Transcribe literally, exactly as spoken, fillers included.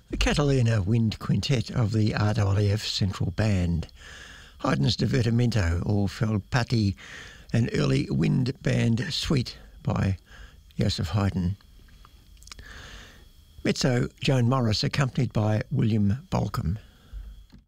The Catalina Wind Quintet of the R W F Central Band, Haydn's Divertimento or Felpati, an early wind band suite by Joseph Haydn. Mezzo Joan Morris accompanied by William Bolcom.